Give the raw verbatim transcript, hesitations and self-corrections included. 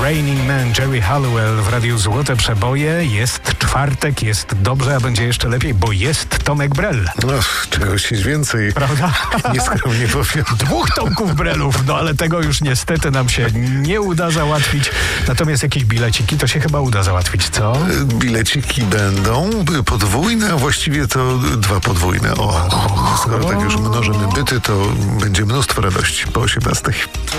Raining Man, Jerry Halliwell w Radiu Złote Przeboje. Jest czwartek, jest dobrze, a będzie jeszcze lepiej, bo jest Tomek Brel. No, czegoś jest więcej. Prawda? Nieskromnie powiem. Dwóch Tomków Brelów, no ale tego już niestety nam się nie uda załatwić. Natomiast jakieś bileciki to się chyba uda załatwić, co? Bileciki będą podwójne, a właściwie to dwa podwójne. O, skoro tak już mnożymy byty, to będzie mnóstwo radości po osiemnastej.